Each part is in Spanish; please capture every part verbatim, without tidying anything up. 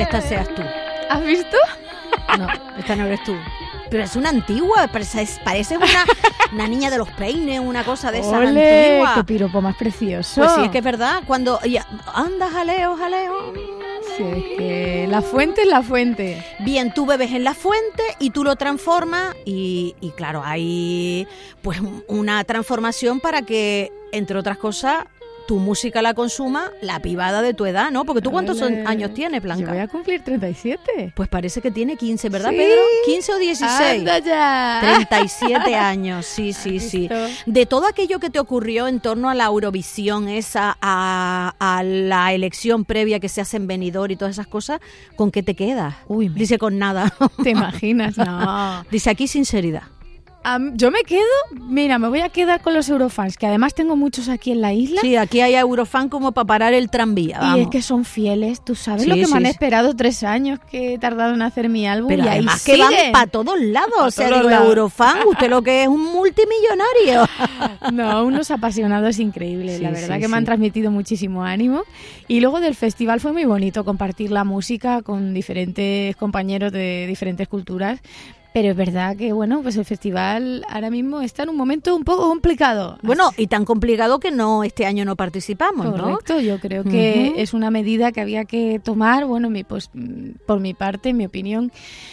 esta seas tú. ¿Has visto? No, esta no eres tú. Pero es una antigua, parece, parece una, una niña de los peines, una cosa de esa antigua. ¡Qué piropo más precioso! Pues sí, es que es verdad. Cuando ya, anda, jaleo, jaleo. Sí, es que la fuente es la fuente. Bien, tú bebes en la fuente y tú lo transformas y, y claro, hay pues una transformación para que, entre otras cosas, tu música la consuma la pibada de tu edad, ¿no? Porque tú, ¿cuántos Ole. años tienes, Blanca? Yo voy a cumplir treinta y siete. Pues parece que tiene quince, ¿verdad, ¿Sí? Pedro? ¿quince o dieciséis? ¡Anda ya! treinta y siete años, sí, sí, sí. De todo aquello que te ocurrió en torno a la Eurovisión, esa, a, a la elección previa que se hace en Benidorm y todas esas cosas, ¿con qué te quedas? Uy, me- Dice, con nada. ¿Te imaginas? No. Dice, aquí sinceridad. Um, yo me quedo, mira, me voy a quedar con los Eurofans, que además tengo muchos aquí en la isla. Sí, aquí hay Eurofan como para parar el tranvía, vamos. Y es que son fieles, tú sabes Sí, lo que sí, me han sí. esperado tres años que he tardado en hacer mi álbum. Pero y ahí además que van siguen. para todos lados, Pa' o sea, todos digo, lados. Eurofan, usted lo que es un multimillonario. No, unos apasionados increíbles, Sí, la verdad sí, que me han sí. transmitido muchísimo ánimo. Y luego del festival fue muy bonito compartir la música con diferentes compañeros de diferentes culturas. Pero es verdad que, bueno, pues el festival ahora mismo está en un momento un poco complicado. Bueno, y tan complicado que no este año no participamos, ¿no? Correcto, yo creo que Ujú. es una medida que había que tomar, bueno, mi, pues, mm, por mi parte, en mi opinión,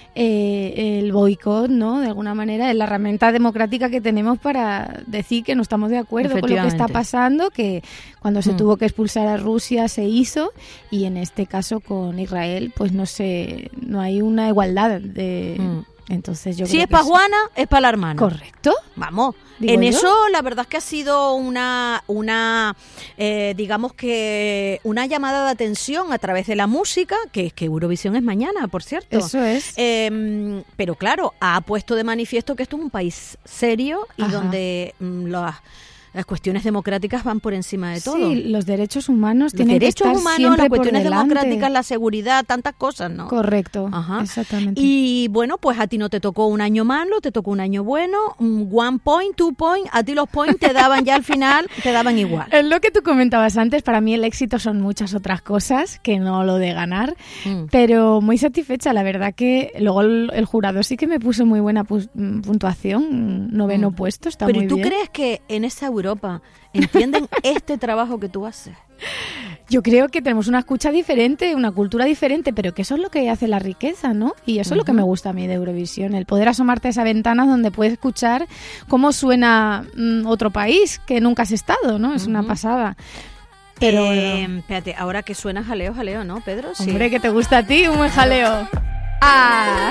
eh, el boicot, ¿no? De alguna manera es la herramienta democrática que tenemos para decir que no estamos de acuerdo con lo que está Efectivamente. pasando, que cuando se Mm. tuvo que expulsar a Rusia se hizo, y en este caso con Israel, pues no sé, no hay una igualdad de... Mm. Entonces yo Si creo es que para sí. Juana, es para la hermana. Correcto. Vamos, Digo en yo. eso la verdad es que ha sido una, una eh, digamos que una llamada de atención a través de la música, que es que Eurovisión es mañana, por cierto. Eso es. Eh, pero claro, ha puesto de manifiesto que esto es un país serio y Ajá. donde mm, las, las cuestiones democráticas van por encima de todo. Sí, los derechos humanos Los tienen derechos que estar humanos, siempre las por cuestiones delante. democráticas, la seguridad, tantas cosas, ¿no? Correcto, Ajá. exactamente. Y bueno, pues a ti no te tocó un año malo, te tocó un año bueno, un one point, two point, a ti los points te daban ya al final, te daban igual. Es lo que tú comentabas antes, para mí el éxito son muchas otras cosas que no lo de ganar, Mm. pero muy satisfecha, la verdad que luego el, el jurado sí que me puso muy buena pu- puntuación, noveno Mm. puesto, está Pero muy ¿y tú bien. crees que en esa Europa entienden este trabajo que tú haces? Yo creo que tenemos una escucha diferente, una cultura diferente, pero que eso es lo que hace la riqueza, ¿no? Y eso es lo que Ujú. me gusta a mí de Eurovisión, el poder asomarte a esa ventana donde puedes escuchar cómo suena mm, otro país que nunca has estado, ¿no? Es una Ujú. pasada. Pero, Eh, espérate, ahora que suena jaleo, jaleo, ¿no, Pedro? Sí. hombre, que te gusta a ti, un buen jaleo. ¡Ah!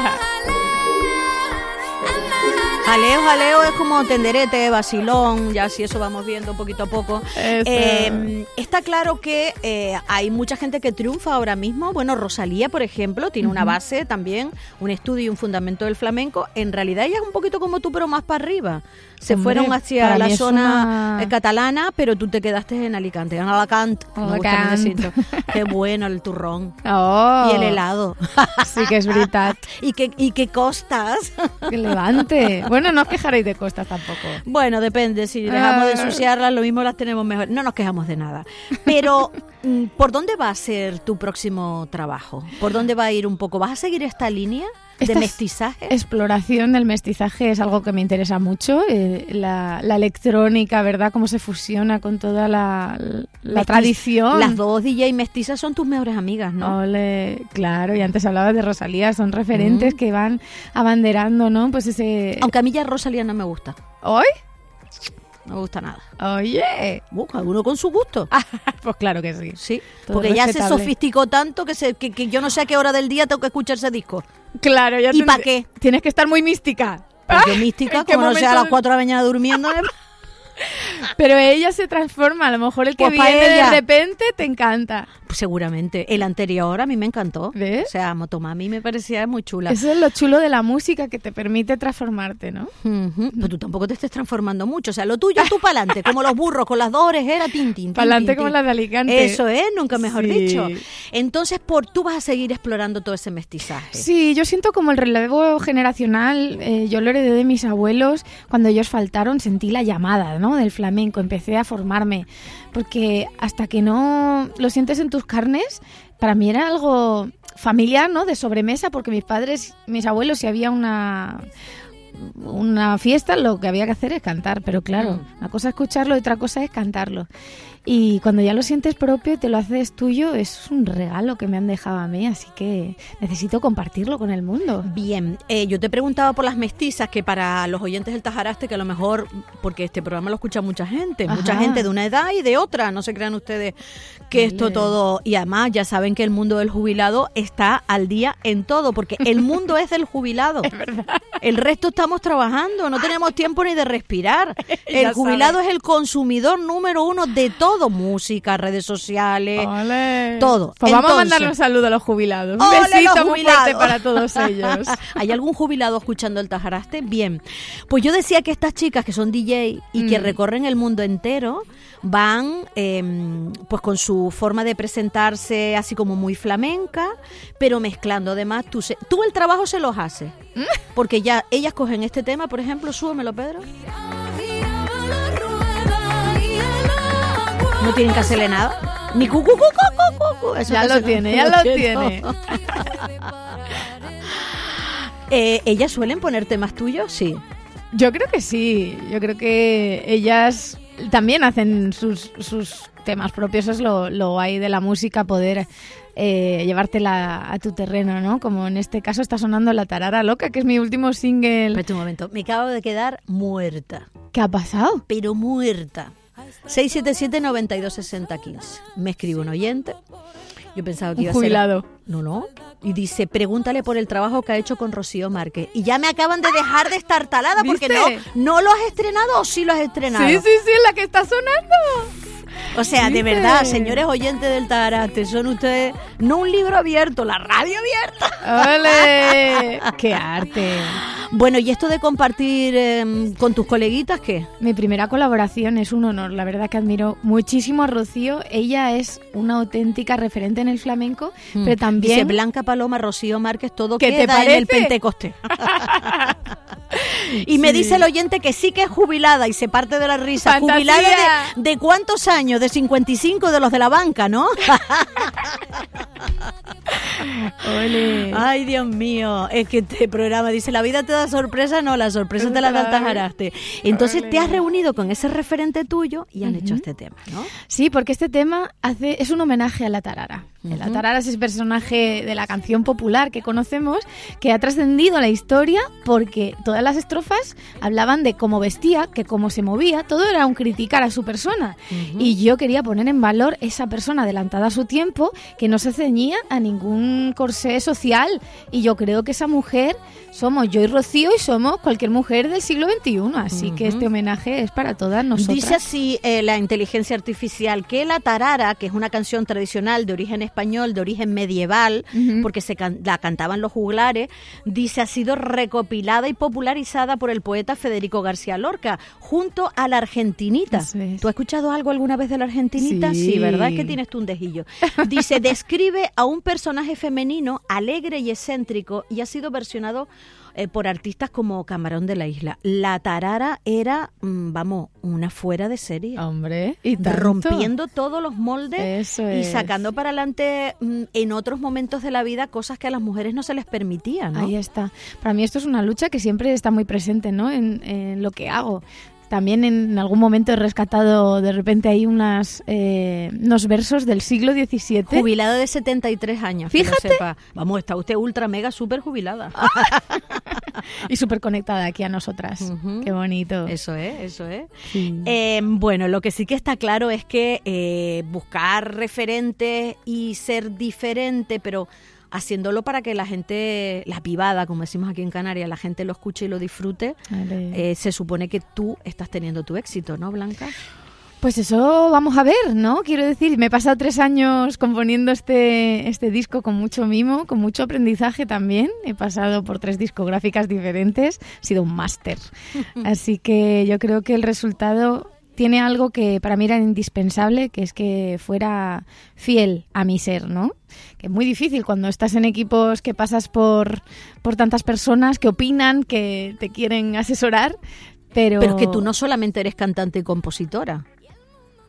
Jaleo, jaleo es como tenderete, vacilón, ya si eso vamos viendo poquito a poco. Eso. Eh, está claro que eh, hay mucha gente que triunfa ahora mismo. Bueno, Rosalía, por ejemplo, tiene una base también, un estudio y un fundamento del flamenco. En realidad ella es un poquito como tú, pero más para arriba. Se Hombre, fueron hacia para la mí es zona una- eh, catalana, pero tú te quedaste en Alicante. En Alacant, me gusta Alacant. más decirlo. Qué bueno el turrón. Oh, Y el helado. Sí que es verdad. ¿Y qué, y qué costas? Que levante. Bueno, no os quejaréis de costas tampoco. Bueno, depende. Si dejamos de Ah. ensuciarlas, lo mismo las tenemos mejor. No nos quejamos de nada. Pero, mm, ¿por dónde va a ser tu próximo trabajo? ¿Por dónde va a ir un poco? ¿Vas a seguir esta línea de Esta es- mestizaje? Exploración del mestizaje es algo que me interesa mucho. eh, la, la electrónica, ¿verdad? Cómo se fusiona con toda la, la Mestiz- tradición. Las dos D J mestizas son tus mejores amigas, ¿no? Ole, claro, y antes hablabas de Rosalía, son referentes Mm. que van abanderando, ¿no? Pues ese... Aunque a mí ya Rosalía no me gusta. ¿Hoy? No me gusta nada. Oye. Uh, cada uno con su gusto. Pues claro que sí. Sí, Todo porque ya se respetable. sofisticó tanto que, se, que, que yo no sé a qué hora del día tengo que escuchar ese disco. Claro, ya ¿Y te- pa' qué? Tienes que estar muy mística. Porque Ah, mística, ¿en qué como no sea a las momento? cuatro de la mañana durmiendo. Pero ella se transforma, a lo mejor el que Pues pa' viene ella. de repente te encanta. Pues seguramente. El anterior a mí me encantó. ¿Ves? O sea, Motomami me parecía muy chula. Eso es lo chulo de la música, que te permite transformarte, ¿no? Ujú. Pero tú tampoco te estés transformando mucho. O sea, lo tuyo tú para adelante, como los burros con las dos orejeras, tin, tin, tin, Para adelante tin, como tin. la de Alicante. Eso es, nunca mejor Sí. dicho. Entonces, por tú vas a seguir explorando todo ese mestizaje. Sí, yo siento como el relevo generacional, eh, yo lo heredé de mis abuelos, cuando ellos faltaron sentí la llamada, ¿no? Del flamenco, empecé a formarme, porque hasta que no lo sientes en tus carnes, para mí era algo familiar, ¿no? De sobremesa, porque mis padres, mis abuelos, si había una... una fiesta, lo que había que hacer es cantar, pero claro, una cosa es escucharlo y otra cosa es cantarlo. Y cuando ya lo sientes propio y te lo haces tuyo, es un regalo que me han dejado a mí, así que necesito compartirlo con el mundo. Bien, eh, yo te preguntaba por las mestizas, que para los oyentes del Tajaraste, que a lo mejor, porque este programa lo escucha mucha gente, Ajá. mucha gente de una edad y de otra, no se crean ustedes que esto Bien. todo, y además ya saben que el mundo del jubilado está al día en todo, porque el mundo es del jubilado. Es verdad. El resto estamos trabajando, no tenemos tiempo ni de respirar. El jubilado sabe. Es el consumidor número uno de todo. Todo, música, redes sociales, ¡Olé! Todo. Pues Entonces, vamos a mandarle un saludo a los jubilados. Un ¡Olé, besito muy jubilados! fuerte para todos ellos. ¿Hay algún jubilado escuchando el Tajaraste? Bien. Pues yo decía que estas chicas que son D J y mm. que recorren el mundo entero van eh, pues con su forma de presentarse así como muy flamenca, pero mezclando además. Tú, se, tú el trabajo se los haces. ¿Mm? Porque ya ellas cogen este tema, por ejemplo, súbemelo, Pedro. No tienen que hacerle nada. Ni cu, cu, cu, cu, cu, cu. Eso ya lo tiene, ya lo tiene. eh, ¿Ellas suelen poner temas tuyos? Sí. Yo creo que sí. Yo creo que ellas también hacen sus, sus temas propios. Eso es lo, lo guay de la música, poder eh, llevártela a tu terreno, ¿no? Como en este caso está sonando La Tarara Loca, que es mi último single. Espera un momento. Me acabo de quedar muerta. ¿Qué ha pasado? Pero muerta. seis siete siete, nueve dos, seis cero uno cinco. Me escribe un oyente. Yo pensaba que un iba jubilado. a ser... No, no. Y dice, pregúntale por el trabajo que ha hecho con Rocío Márquez. Y ya me acaban de dejar de estar talada porque no, no lo has estrenado o sí lo has estrenado. Sí, sí, sí, la que está sonando. O sea, ¿Viste? De verdad, señores oyentes del Tajaraste, son ustedes no un libro abierto, la radio abierta. ¡Ole! ¡Qué arte! Bueno, ¿y esto de compartir eh, con tus coleguitas qué? Mi primera colaboración es un honor. La verdad que admiro muchísimo a Rocío. Ella es una auténtica referente en el flamenco, mm. pero también... Dice Blanca Paloma, Rocío Márquez, todo ¿Qué queda te parece? En el Pentecostés. Y sí. Me dice el oyente que sí que es jubilada y se parte de la risa. Fantasía. ¿Jubilada de, de cuántos años? De cincuenta y cinco, de los de la banca, ¿no? Ole. Ay, Dios mío, es que este programa dice, la vida te da sorpresa, no, la sorpresa te la da el Tajaraste. Entonces Ole. Te has reunido con ese referente tuyo y han uh-huh. hecho este tema, ¿no? Sí, porque este tema hace es un homenaje a la Tarara. Uh-huh. La Tarara es ese personaje de la canción popular que conocemos, que ha trascendido a la historia porque todas las estrofas hablaban de cómo vestía, que cómo se movía, todo era un criticar a su persona. Uh-huh. Y yo quería poner en valor esa persona adelantada a su tiempo, que no se ceñía a ningún corsé social. Y yo creo que esa mujer somos yo y Rocío y somos cualquier mujer del siglo veintiuno. Así uh-huh. que este homenaje es para todas nosotras. Dice así eh, la inteligencia artificial que la tarara, que es una canción tradicional de origen español, de origen medieval, uh-huh. porque se can- la cantaban los juglares, dice ha sido recopilada y popularizada por el poeta Federico García Lorca junto a la Argentinita. Es. ¿Tú has escuchado algo alguna vez de la Argentinita? Sí, sí, ¿verdad? Es que tienes tú un dejillo. Dice, describe a un personaje femenino alegre y excéntrico y ha sido versionado eh, por artistas como Camarón de la Isla. La tarara era, mmm, vamos, una fuera de serie. Hombre, y tanto. Rompiendo todos los moldes. Eso y es. sacando para adelante mmm, en otros momentos de la vida cosas que a las mujeres no se les permitía, ¿no? Ahí está. Para mí esto es una lucha que siempre está muy presente, ¿no? En, en lo que hago. También en algún momento he rescatado de repente ahí unas, eh, unos versos del siglo diecisiete. Jubilada de setenta y tres años. Fíjate. Que no sepa. Vamos, está usted ultra mega súper jubilada. Y súper conectada aquí a nosotras. Uh-huh. Qué bonito. Eso es, eso es. Sí. Eh, bueno, lo que sí que está claro es que eh, buscar referentes y ser diferente, pero haciéndolo para que la gente, la pibada, como decimos aquí en Canarias, la gente lo escuche y lo disfrute, eh, se supone que tú estás teniendo tu éxito, ¿no, Blanca? Pues eso vamos a ver, ¿no? Quiero decir, me he pasado tres años componiendo este, este disco con mucho mimo, con mucho aprendizaje también. He pasado por tres discográficas diferentes, ha sido un máster. Así que yo creo que el resultado tiene algo que para mí era indispensable, que es que fuera fiel a mi ser, ¿no? Que es muy difícil cuando estás en equipos que pasas por, por tantas personas que opinan, que te quieren asesorar, pero... Pero es que tú no solamente eres cantante y compositora.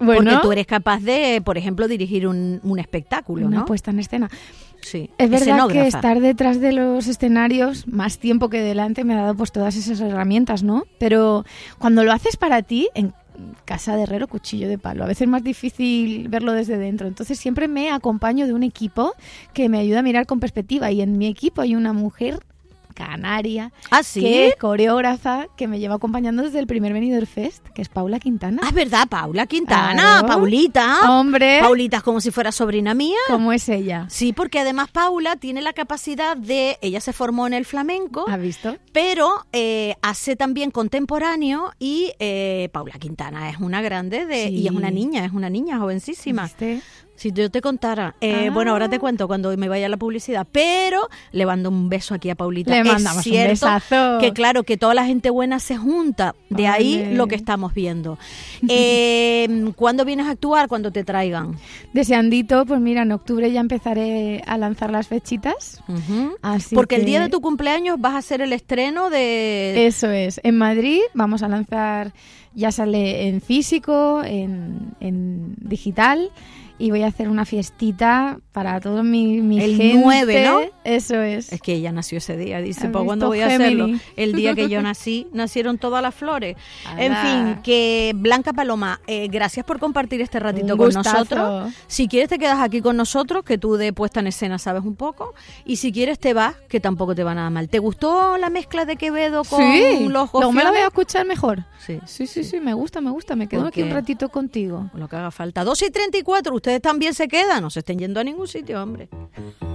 Bueno, porque tú eres capaz de, por ejemplo, dirigir un, un espectáculo, una ¿no? puesta en escena. Sí. Es verdad Escenógrafa. que estar detrás de los escenarios más tiempo que delante me ha dado pues todas esas herramientas, ¿no? Pero cuando lo haces para ti, en casa de herrero, cuchillo de palo. A veces es más difícil verlo desde dentro. Entonces siempre me acompaño de un equipo que me ayuda a mirar con perspectiva. Y en mi equipo hay una mujer canaria, ¿Ah, sí? que es coreógrafa, que me lleva acompañando desde el primer Benidorm Fest, que es Paula Quintana. Ah, es verdad, Paula Quintana, Claro. Paulita. Hombre, Paulita es como si fuera sobrina mía. ¿cómo es ella? Sí, porque además Paula tiene la capacidad de, ella se formó en el flamenco, ¿Has visto? pero eh, hace también contemporáneo y eh, Paula Quintana es una grande de, Sí. y es una niña, es una niña jovencísima. ¿Viste? Si yo te contara, eh, Ah. bueno, ahora te cuento cuando me vaya a la publicidad, pero le mando un beso aquí a Paulita. Le Es mandamos un cierto besazo. que claro, que toda la gente buena se junta, de ahí Ole. lo que estamos viendo. Eh, ¿Cuándo vienes a actuar? Cuando te traigan. Deseandito, pues mira, en octubre ya empezaré a lanzar las fechitas. Ujú. Así Porque el que- día de tu cumpleaños vas a hacer el estreno de... Eso es. En Madrid vamos a lanzar, ya sale en físico, en, en digital, y voy a hacer una fiestita para todo mi, mi El gente. nueve, ¿no? Eso es. Es que ella nació ese día, dice, ¿Has ¿para cuándo visto, voy a hacerlo? Gemini? El día que yo nací, nacieron todas las flores. En Ala. fin, que Blanca Paloma, eh, gracias por compartir este ratito Un con gustazo. nosotros. Si quieres te quedas aquí con nosotros, que tú de puesta en escena sabes un poco, y si quieres te vas, que tampoco te va nada mal. ¿Te gustó la mezcla de Quevedo con Sí, los luego me la voy a gofiones? escuchar mejor. Sí, Sí, sí, sí, me gusta, me gusta. Me quedo aquí Porque- un ratito contigo. lo que haga falta. dos y treinta y cuatro, ustedes también se quedan, no se estén yendo a ningún sitio, hombre.